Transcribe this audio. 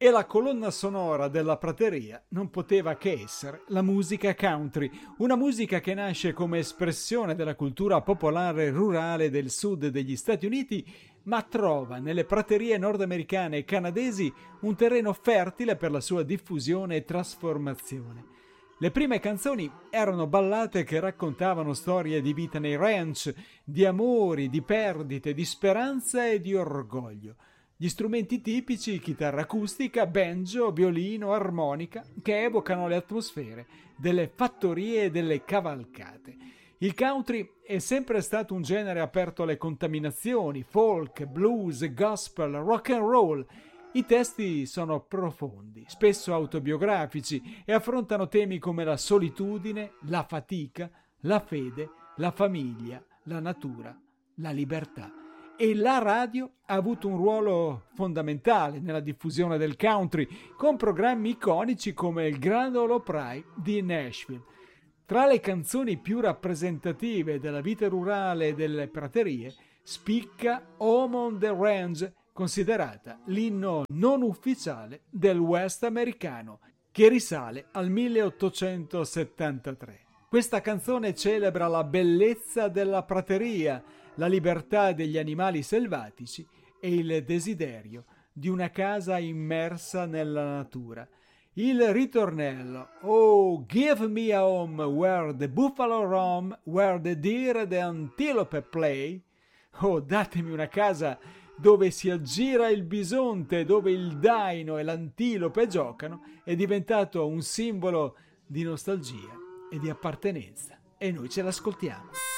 E la colonna sonora della prateria non poteva che essere la musica country, una musica che nasce come espressione della cultura popolare rurale del sud degli Stati Uniti, ma trova nelle praterie nordamericane e canadesi un terreno fertile per la sua diffusione e trasformazione. Le prime canzoni erano ballate che raccontavano storie di vita nei ranch, di amori, di perdite, di speranza e di orgoglio. Gli strumenti tipici, chitarra acustica, banjo, violino, armonica, che evocano le atmosfere delle fattorie e delle cavalcate. Il country è sempre stato un genere aperto alle contaminazioni, folk, blues, gospel, rock and roll. I testi sono profondi, spesso autobiografici e affrontano temi come la solitudine, la fatica, la fede, la famiglia, la natura, la libertà. E la radio ha avuto un ruolo fondamentale nella diffusione del country, con programmi iconici come il Grand Ole Opry di Nashville. Tra le canzoni più rappresentative della vita rurale e delle praterie spicca Home on the Range, considerata l'inno non ufficiale del West americano, che risale al 1873. Questa canzone celebra la bellezza della prateria, la libertà degli animali selvatici e il desiderio di una casa immersa nella natura. Il ritornello "Oh, give me a home where the buffalo roam, where the deer and the antelope play", oh, datemi una casa dove si aggira il bisonte, dove il daino e l'antilope giocano, è diventato un simbolo di nostalgia e di appartenenza. E noi ce l'ascoltiamo.